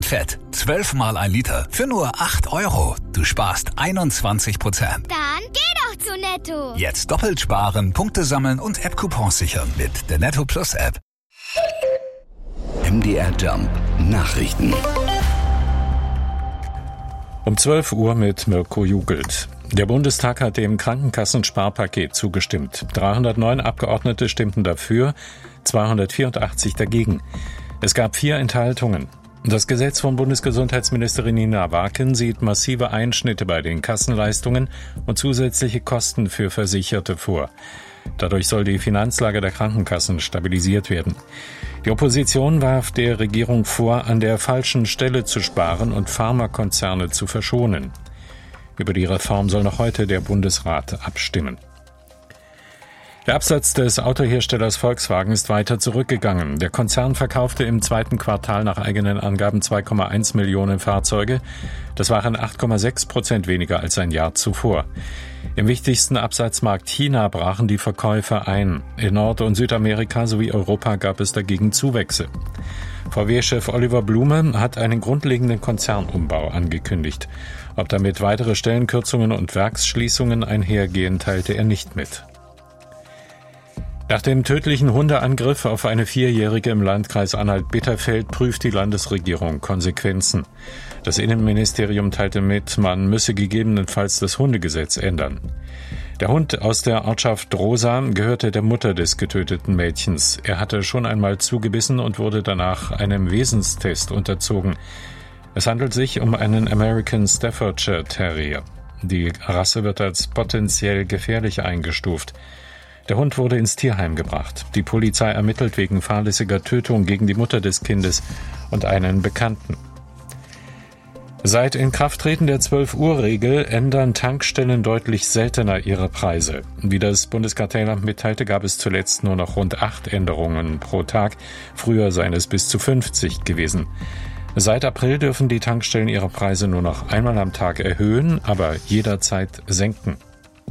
Fett. 12-mal 1 Liter für nur 8 €. Du sparst 21%. Dann geh doch zu Netto. Jetzt doppelt sparen, Punkte sammeln und App-Coupons sichern mit der Netto Plus App. MDR Jump Nachrichten. Um 12 Uhr mit Mirko Jugelt. Der Bundestag hat dem Krankenkassensparpaket zugestimmt. 309 Abgeordnete stimmten dafür, 284 dagegen. Es gab 4 Enthaltungen. Das Gesetz von Bundesgesundheitsministerin Nina Waken sieht massive Einschnitte bei den Kassenleistungen und zusätzliche Kosten für Versicherte vor. Dadurch soll die Finanzlage der Krankenkassen stabilisiert werden. Die Opposition warf der Regierung vor, an der falschen Stelle zu sparen und Pharmakonzerne zu verschonen. Über die Reform soll noch heute der Bundesrat abstimmen. Der Absatz des Autoherstellers Volkswagen ist weiter zurückgegangen. Der Konzern verkaufte im zweiten Quartal nach eigenen Angaben 2,1 Millionen Fahrzeuge. Das waren 8,6% weniger als ein Jahr zuvor. Im wichtigsten Absatzmarkt China brachen die Verkäufe ein. In Nord- und Südamerika sowie Europa gab es dagegen Zuwächse. VW-Chef Oliver Blume hat einen grundlegenden Konzernumbau angekündigt. Ob damit weitere Stellenkürzungen und Werksschließungen einhergehen, teilte er nicht mit. Nach dem tödlichen Hundeangriff auf eine 4-Jährige im Landkreis Anhalt-Bitterfeld prüft die Landesregierung Konsequenzen. Das Innenministerium teilte mit, man müsse gegebenenfalls das Hundegesetz ändern. Der Hund aus der Ortschaft Rosa gehörte der Mutter des getöteten Mädchens. Er hatte schon einmal zugebissen und wurde danach einem Wesenstest unterzogen. Es handelt sich um einen American Staffordshire Terrier. Die Rasse wird als potenziell gefährlich eingestuft. Der Hund wurde ins Tierheim gebracht. Die Polizei ermittelt wegen fahrlässiger Tötung gegen die Mutter des Kindes und einen Bekannten. Seit Inkrafttreten der 12-Uhr-Regel ändern Tankstellen deutlich seltener ihre Preise. Wie das Bundeskartellamt mitteilte, gab es zuletzt nur noch rund 8 Änderungen pro Tag. Früher seien es bis zu 50 gewesen. Seit April dürfen die Tankstellen ihre Preise nur noch einmal am Tag erhöhen, aber jederzeit senken.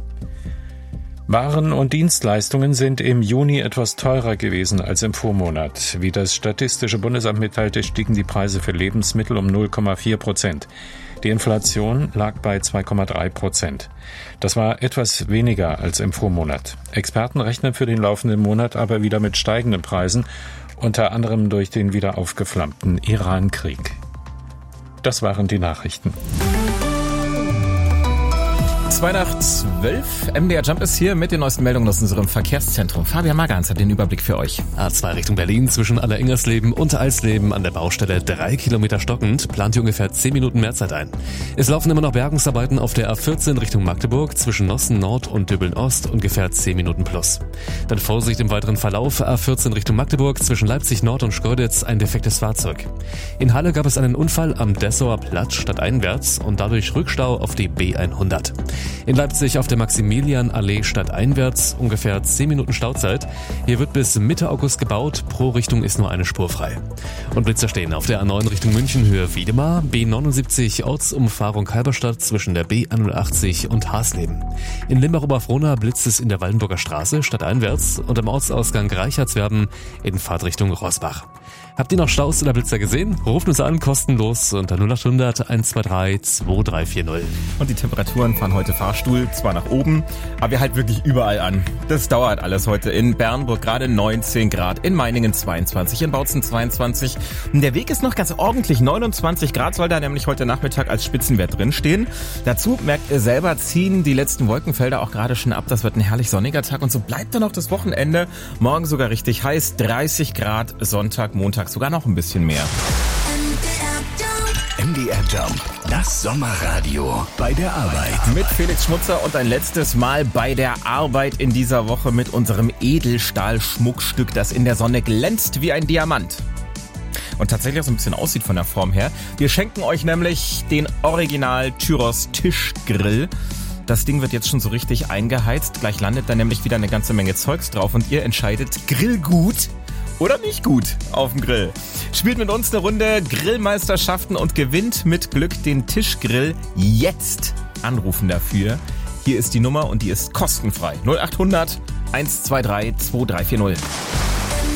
Waren und Dienstleistungen sind im Juni etwas teurer gewesen als im Vormonat. Wie das Statistische Bundesamt mitteilte, stiegen die Preise für Lebensmittel um 0,4%. Die Inflation lag bei 2,3%. Das war etwas weniger als im Vormonat. Experten rechnen für den laufenden Monat aber wieder mit steigenden Preisen, unter anderem durch den wieder aufgeflammten Iran-Krieg. Das waren die Nachrichten. 11:02, MDR Jump ist hier mit den neuesten Meldungen aus unserem Verkehrszentrum. Fabian Magans hat den Überblick für euch. A2 Richtung Berlin zwischen Alleringgersleben und Eisleben an der Baustelle 3 Kilometer stockend, plant ihr ungefähr 10 Minuten Mehrzeit ein. Es laufen immer noch Bergungsarbeiten auf der A14 Richtung Magdeburg zwischen Nossen Nord und Döbeln Ost, ungefähr 10 Minuten plus. Dann Vorsicht im weiteren Verlauf, A14 Richtung Magdeburg zwischen Leipzig Nord und Schkeuditz ein defektes Fahrzeug. In Halle gab es einen Unfall am Dessauer Platz stadteinwärts und dadurch Rückstau auf die B100. In Leipzig auf der Maximilianallee stadteinwärts ungefähr 10 Minuten Stauzeit. Hier wird bis Mitte August gebaut, pro Richtung ist nur eine Spur frei. Und Blitzer stehen auf der A9 Richtung München Höhe Wiedemar, B79 Ortsumfahrung Halberstadt zwischen der B81 und Hasleben. In Limbach-Oberfrohna blitzt es in der Waldenburger Straße stadteinwärts und am Ortsausgang Reichertswerden in Fahrtrichtung Roßbach. Habt ihr noch Staus oder Blitzer gesehen? Ruft uns an, kostenlos unter 0800 123 2340. Und die Temperaturen fahren heute Fahrstuhl, zwar nach oben, aber wir halten wirklich überall an. Das dauert alles heute. In Bernburg gerade 19 Grad, in Meiningen 22, in Bautzen 22. Und der Weg ist noch ganz ordentlich. 29 Grad soll da nämlich heute Nachmittag als Spitzenwert drinstehen. Dazu, merkt ihr selber, ziehen die letzten Wolkenfelder auch gerade schon ab. Das wird ein herrlich sonniger Tag und so bleibt dann auch das Wochenende. Morgen sogar richtig heiß, 30 Grad, Sonntag, Montag sogar noch ein bisschen mehr. MDR Jump, das Sommerradio bei der Arbeit. Mit Felix Schmutzer und ein letztes Mal bei der Arbeit in dieser Woche mit unserem Edelstahl-Schmuckstück, das in der Sonne glänzt wie ein Diamant. Und tatsächlich auch so ein bisschen aussieht von der Form her. Wir schenken euch nämlich den Original Tyros Tischgrill. Das Ding wird jetzt schon so richtig eingeheizt. Gleich landet da nämlich wieder eine ganze Menge Zeugs drauf und ihr entscheidet Grillgut oder nicht gut auf dem Grill. Spielt mit uns eine Runde Grillmeisterschaften und gewinnt mit Glück den Tischgrill. Jetzt anrufen dafür. Hier ist die Nummer und die ist kostenfrei. 0800 123 2340.